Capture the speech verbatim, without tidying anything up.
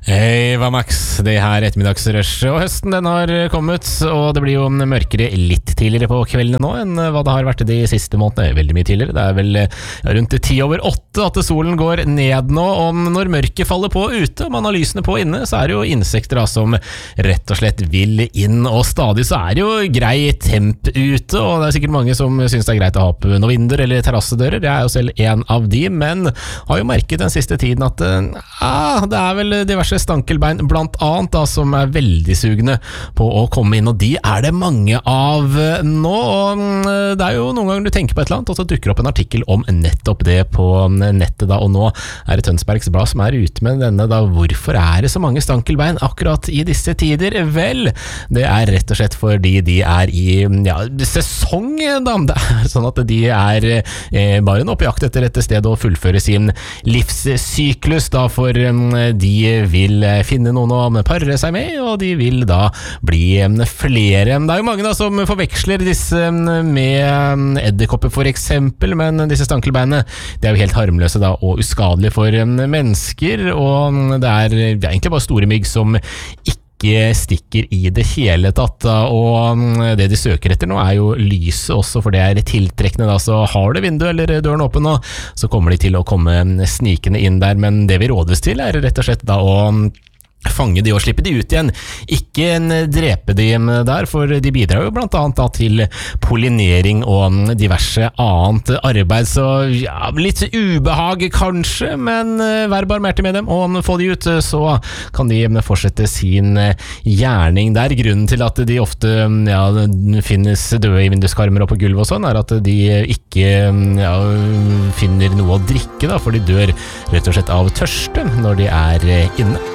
Hei, hva Max? Det her ettermiddagsrush, og høsten den har kommet, og det blir jo mørkere litt tidligere på kveldene nå enn hva det har vært de siste månedene, veldig mye tidligere. Det er vel rundt ti over åtte at solen går ned nå, og når mørket faller på ute, og man har lysene på inne, så er det jo insekter da, som rett og slett vil inn, og stadig så er det jo grei temp ute, og det er sikkert mange som synes det er greit å ha opp noen vinduer eller terrassedører. Jeg er jo selv en av de, men har jo merket den siste tiden at ah, det er vel diverse stankelbein blant annet da, som er veldig sugne på å komme inn, og de er det mange av nå, og det er jo noen ganger du tenker på et eller annet, og så dukker opp en artikkel om nettopp det på nettet da, og nå er det Tønsbergs Blad som er ute med denne da, hvorfor er det så mange stankelbein akkurat i disse tider? Vel, det er rett og slett fordi de er i ja, sesong da, det er sånn at de er eh, bare nå på jakt etter et sted å fullføre sin livssyklus da, for de vil vil finne noen å parre seg med, og de vil da bli flere. Det er jo mange da som forveksler disse med edderkopper for eksempel, men disse stankelbeinene, de er jo helt harmløse da, og uskadelige for mennesker, og det er, det er egentlig bare store mygg som ikke stikker i det hele tatt, og det de søker etter nå er jo lyset også, for det er tiltrekkende da, så har du vinduet eller døren åpen nå, så kommer de til å komme snikende inn der, men det vi rådes til er rett og slett da å fange de og slippe de ut igjen, ikke drepe de der, for de bidrar jo blant annet da til pollinering og diverse annet arbeid, så ja, litt ubehag kanskje, men vær barmhjertig med dem og få de ut, så kan de fortsette sin gjerning der. Grunnen til at de ofte ja, finnes døde i vinduskarmer og på gulv og sånn, er at de ikke ja, finner noe å drikke da, for de dør rett og slett av tørste når de er inne.